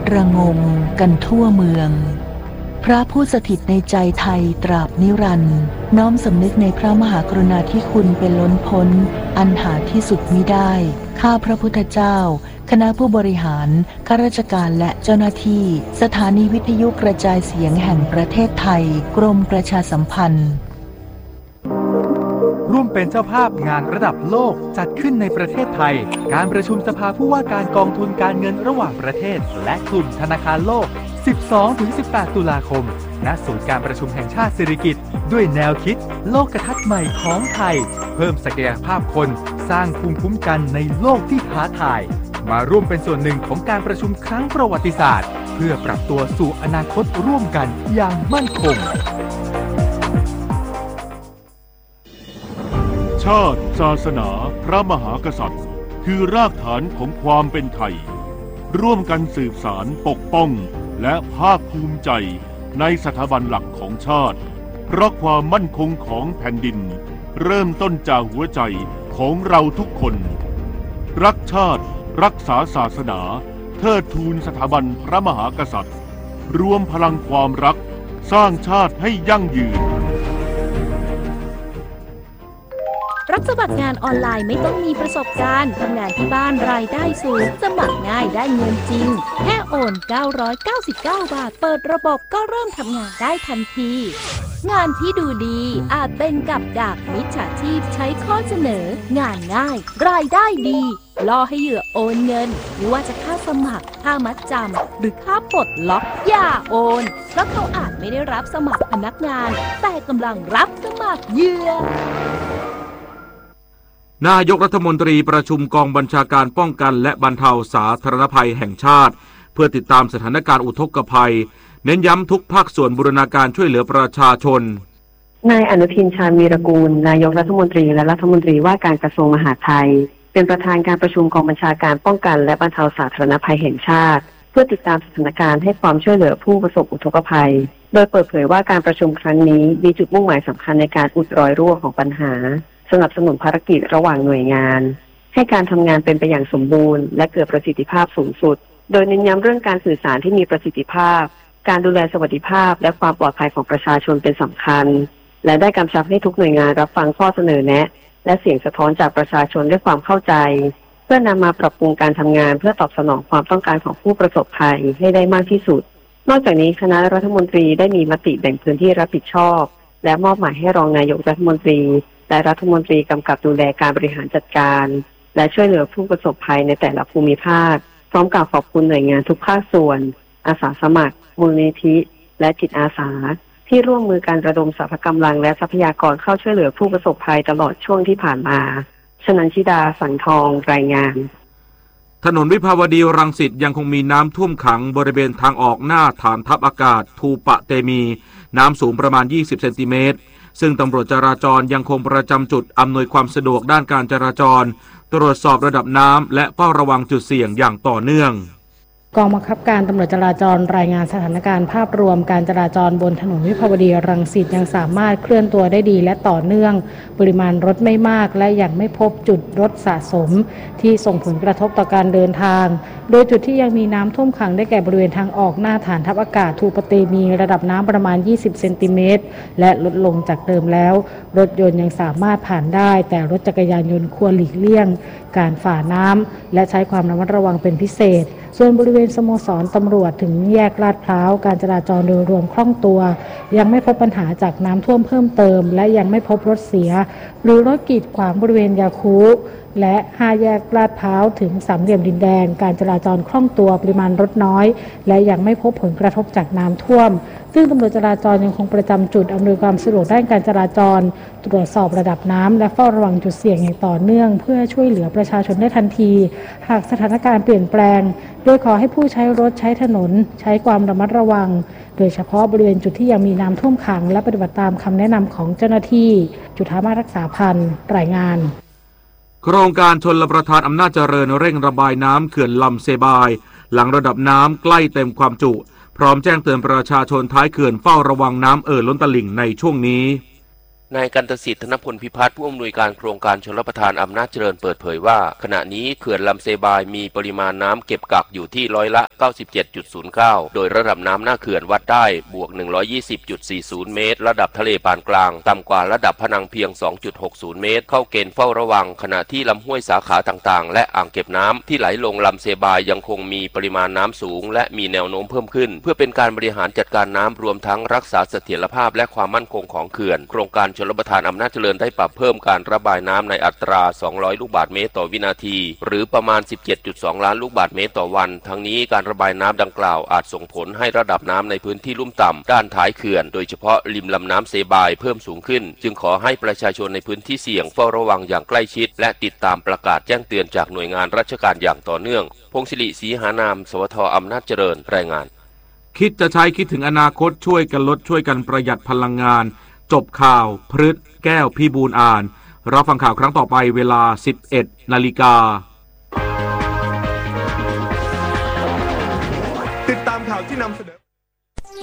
ระงมกันทั่วเมืองพระผู้สถิตในใจไทยตราบนิรันดร์น้อมสำนึกในพระมหากรุณาธิคุณเป็นล้นพ้นอันหาที่สุดมิได้ข้าพระพุทธเจ้าคณะผู้บริหารข้าราชการและเจ้าหน้าที่สถานีวิทยุกระจายเสียงแห่งประเทศไทยกรมประชาสัมพันธ์ร่วมเป็นเจ้าภาพงานระดับโลกจัดขึ้นในประเทศไทยการประชุมสภาผู้ว่าการกองทุนการเงินระหว่างประเทศและกลุ่มธนาคารโลก 12-18 ตุลาคมณศูนย์การประชุมแห่งชาติสิริกิติ์ด้วยแนวคิดโลกทัศน์ใหม่ของไทยเพิ่มศักยภาพคนสร้างภูมิคุ้มกันในโลกที่ท้าทายมาร่วมเป็นส่วนหนึ่งของการประชุมครั้งประวัติศาสตร์เพื่อปรับตัวสู่อนาคตร่วมกันอย่างมั่นคงชาติศาสนาพระมหากษัตริย์คือรากฐานของความเป็นไทยร่วมกันสืบสานปกป้องและภาคภูมิใจในสถาบันหลักของชาติเพราะความมั่นคงของแผ่นดินเริ่มต้นจากหัวใจของเราทุกคนรักชาติรักษาศาสนาเทิดทูนสถาบันพระมหากษัตริย์รวมพลังความรักสร้างชาติให้ยั่งยืนรับสมัครงานออนไลน์ไม่ต้องมีประสบการณ์ทำงานที่บ้านรายได้สูงสมัครง่ายได้เงินจริงแค่โอน999 บาทเปิดระบบก็เริ่มทำงานได้ทันทีงานที่ดูดีอาจเป็นกับดักมิจฉาชีพใช้ข้อเสนองานง่ายรายได้ดีล่อให้เหยื่อโอนเงินไม่ว่าจะค่าสมัครค่ามัดจำหรือค่าปลดล็อกอย่าโอนเพราะเขาอาจไม่ได้รับสมัครพนักงานแต่กำลังรับสมัครเหยื่อนายกรัฐมนตรีประชุมกองบัญชาการป้องกันและบรรเทาสาธารณภัยแห่งชาติเพื่อติดตามสถานการณ์อุทกภัยเน้นย้ำทุกภาคส่วนบูรณาการช่วยเหลือประชาชนนายอนุทินชาญวีรกูลนายกรัฐมนตรีและรัฐมนตรีว่าการกระทรวงมหาดไทยเป็นประธานการประชุมกองบัญชาการป้องกันและบรรเทาสาธารณภัยแห่งชาติเพื่อติดตามสถานการณ์ให้ความช่วยเหลือผู้ประสบอุทกภัยโดยเปิดเผยว่าการประชุมครั้งนี้มีจุดมุ่งหมายสำคัญในการอุดรอยรั่วของปัญหาสนับสนุนภารกิจระหว่างหน่วยงานให้การทำงานเป็นไปอย่างสมบูรณ์และเกิดประสิทธิภาพสูงสุดโดยเน้นย้ำเรื่องการสื่อสารที่มีประสิทธิภาพการดูแลสวัสดิภาพและความปลอดภัยของประชาชนเป็นสำคัญและได้กำชับให้ทุกหน่วยงานรับฟังข้อเสนอแนะและเสียงสะท้อนจากประชาชนด้วยความเข้าใจเพื่อนำมาปรับปรุงการทำงานเพื่อตอบสนองความต้องการของผู้ประสบภัยให้ได้มากที่สุดนอกจากนี้คณะรัฐมนตรีได้มีมติแบ่งพื้นที่รับผิดชอบและมอบหมายให้รองนายกรัฐมนตรีและรัฐมนตรีกำกับดูแลการบริหารจัดการและช่วยเหลือผู้ประสบภัยในแต่ละภูมิภาคพร้อมกับขอบคุณหน่วยงานทุกภาคส่วนอาสาสมัครมูลนิธิและจิตอาสาที่ร่วมมือการระดมสรรพกำลังและทรัพยากรเข้าช่วยเหลือผู้ประสบภัยตลอดช่วงที่ผ่านมาชนันชิดาสังทองรายงานถนนวิภาวดีรังสิตยังคงมีน้ำท่วมขังบริเวณทางออกหน้าฐานทัพอากาศทูปะเตมีน้ำสูงประมาณ20 เซนติเมตรซึ่งตำรวจจราจรยังคงประจำจุดอำนวยความสะดวกด้านการจราจรตรวจสอบระดับน้ำและเฝ้าระวังจุดเสี่ยงอย่างต่อเนื่องกองบังคับการตำรวจจราจรรายงานสถานการณ์ภาพรวมการจราจรบนถนนวิภาวดีรังสิตยังสามารถเคลื่อนตัวได้ดีและต่อเนื่องปริมาณรถไม่มากและยังไม่พบจุดรถสะสมที่ส่งผลกระทบต่อการเดินทางโดยจุดที่ยังมีน้ำท่วมขังได้แก่บริเวณทางออกหน้าฐานทัพอากาศทูปะเตมีระดับน้ำประมาณ20 เซนติเมตรและลดลงจากเดิมแล้วรถยนต์ยังสามารถผ่านได้แต่รถจักรยานยนต์ควรหลีกเลี่ยงการฝ่าน้ำและใช้ความระมัดระวังเป็นพิเศษส่วนบริเวณสโมสรตำรวจถึงแยกลาดพร้าวการจราจรโดยรวมคล่องตัวยังไม่พบปัญหาจากน้ำท่วมเพิ่มเติมและยังไม่พบรถเสียหรือรถกีดขวางบริเวณยาคูและ5แยกลาดพร้าวถึงสามเหลี่ยมดินแดงการจราจรคล่องตัวปริมาณรถน้อยและยังไม่พบผลกระทบจากน้ำท่วมซึ่งตำรวจจราจรยังคงประจำจุดอำนวยความสะดวกด้านการจราจรตรวจสอบระดับน้ำและเฝ้าระวังจุดเสี่ยงอย่างต่อเนื่องเพื่อช่วยเหลือประชาชนได้ทันทีหากสถานการณ์เปลี่ยนแปลงโดยขอให้ผู้ใช้รถใช้ถนนใช้ความระมัดระวังโดยเฉพาะบริเวณจุดที่ยังมีน้ำท่วมขังและปฏิบัติตามคำแนะนำของเจ้าหน้าที่จุฑามาสรักษาพันธ์รายงานโครงการชลประทานอำนาจเจริญเร่งระบายน้ำเขื่อนลำเซบายหลังระดับน้ำใกล้เต็มความจุพร้อมแจ้งเตือนประชาชนท้ายเขื่อนเฝ้าระวังน้ำล้นตลิ่งในช่วงนี้นายกันตสิทธิ์ธนพลพิพัฒน์ผู้อำนวยการโครงการชลประทานอำนาจเจริญเปิดเผยว่าขณะนี้เขื่อนลำเซบายมีปริมาณน้ำเก็บกักอยู่ที่ร้อยละ 97.09 โดยระดับน้ำหน้าเขื่อนวัดได้บวก 120.40 เมตรระดับทะเลปานกลางต่ำกว่าระดับผนังเพียง 2.60 เมตรเข้าเกณฑ์เฝ้าระวังขณะที่ลำห้วยสาขาต่างๆและอ่างเก็บน้ำที่ไหลลงลำเซบายยังคงมีปริมาณน้ำสูงและมีแนวโน้มเพิ่มขึ้นเพื่อเป็นการบริหารจัดการน้ำรวมทั้งรักษาเสถียรภาพและความมั่นคงของเขื่อนโครงการชลประทานอำนาจเจริญได้ปรับเพิ่มการระบายน้ำในอัตรา 200 ลูกบาศก์เมตรต่อวินาทีหรือประมาณ 17.2 ล้านลูกบาศก์เมตรต่อวันทั้งนี้การระบายน้ำดังกล่าวอาจส่งผลให้ระดับน้ำในพื้นที่ลุ่มต่ำด้านท้ายเขื่อนโดยเฉพาะริมลำน้ำเซบายเพิ่มสูงขึ้นจึงขอให้ประชาชนในพื้นที่เสี่ยงเฝ้าระวังอย่างใกล้ชิดและติดตามประกาศแจ้งเตือนจากหน่วยงานราชการอย่างต่อเนื่องพงศิริศรีหานามสวท.อำนาจเจริญรายงานคิดจะใช้คิดถึงอนาคตช่วยกันลดช่วยกันประหยัดพลังงานจบข่าวพฤษแก้วพี่บูลอ่านรับฟังข่าวครั้งต่อไปเวลา 11 นาฬิกาติดตามข่าวที่นำเสนอ